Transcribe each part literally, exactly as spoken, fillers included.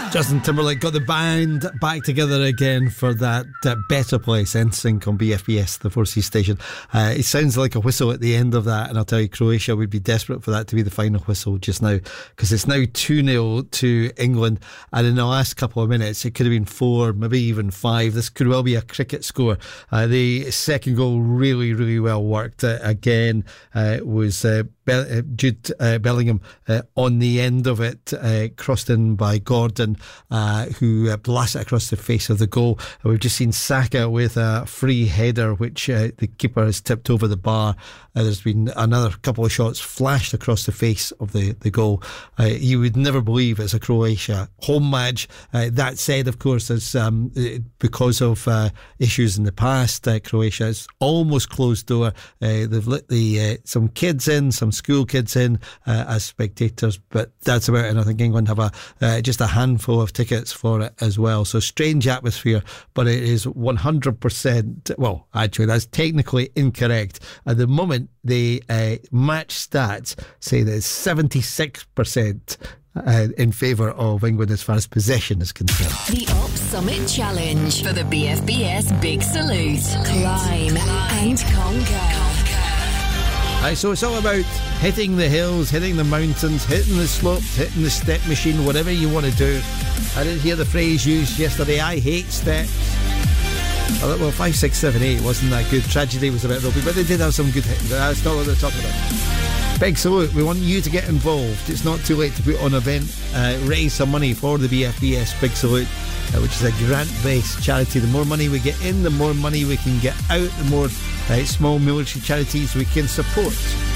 Justin Timberlake got the band back together again for that uh, Better Place, N Sync on B F B S, the four C station. Uh, it sounds like a whistle at the end of that, and I'll tell you, Croatia would be desperate for that to be the final whistle just now, because it's now two nil to England, and in the last couple of minutes it could have been four, maybe even five. This could well be a cricket score. Uh, the second goal really, really well worked. Uh, again, uh, was uh, Be- uh, Jude uh, Bellingham uh, on the end of it, uh, crossed in by Gordon, uh, who uh, blasted across the face of the goal. And we've just seen Saka with a free header, which uh, the keeper has tipped over the bar. Uh, there's been another couple of shots flashed across the face of the, the goal. Uh, you would never believe it's a Croatia home match. Uh, that said, of course, as um, because of uh, issues in the past, uh, Croatia has almost closed door. Uh, they've let the uh, some kids in, some school kids in uh, as spectators, but that's about it. And I think England have a uh, just a handful of tickets for it as well. So strange atmosphere, but it is one hundred percent, well, actually that's technically incorrect. At the moment, the uh, match stats say that it's seventy-six percent Uh, in favour of England as far as possession is concerned. The Op Summit Challenge for the B F B S Big Salute. Climb and conquer. Uh, so it's all about hitting the hills, hitting the mountains, hitting the slopes, hitting the step machine, whatever you want to do. I didn't hear the phrase used yesterday, I hate steps. Oh, well, five, six, seven, eight wasn't that good. Tragedy was a bit ropey, but they did have some good hits. That's not what they're talking about. Big salute. We want you to get involved. It's not too late to put on an event, uh, raise some money for the B F B S Big Salute, uh, which is a grant-based charity. The more money we get in, the more money we can get out, the more uh, small military charities we can support.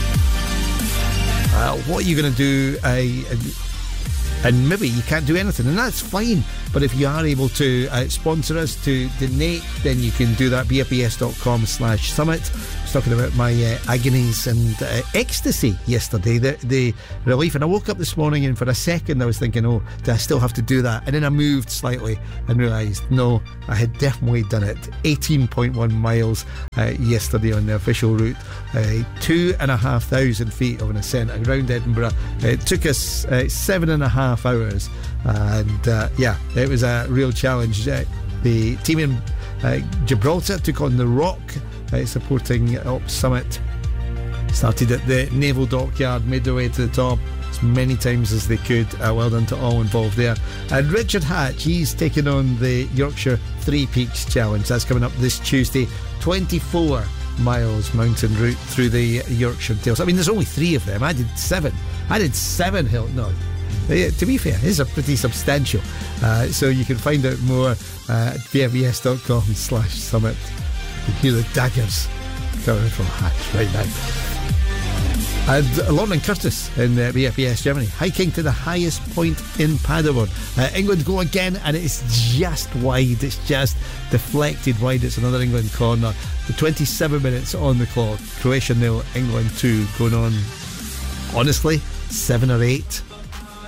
Uh, what are you going to do? Uh, and maybe you can't do anything, and that's fine. But if you are able to uh, sponsor us, to donate, then you can do that. bfbs.com slash summit. I was talking about my uh, agonies and uh, ecstasy yesterday, the, the relief. And I woke up this morning and for a second I was thinking, oh, do I still have to do that? And then I moved slightly and realised, no, I had definitely done it. eighteen point one miles uh, yesterday on the official route. Uh, two and a half thousand feet of an ascent around Edinburgh. It took us uh, seven and a half hours. And uh, yeah, it was a real challenge. Uh, the team in uh, Gibraltar took on the Rock, uh, supporting Op Summit. Started at the Naval Dockyard, made their way to the top as many times as they could. Uh, well done to all involved there. And Richard Hatch, he's taking on the Yorkshire Three Peaks Challenge. That's coming up this Tuesday. twenty-four miles mountain route through the Yorkshire Dales. I mean, there's only three of them. I did seven. I did seven hill. No. Uh, to be fair, it's a pretty substantial. Uh, so you can find out more uh, at bfbs.com slash summit. You can hear the daggers coming from Hatch right now. And Lorne and Curtis in uh, B F B S Germany, hiking to the highest point in Paderborn. Uh, England go again, and it's just wide. It's just deflected wide. It's another England corner. The twenty-seven minutes on the clock. Croatia nil, England two. Going on, honestly, seven or eight.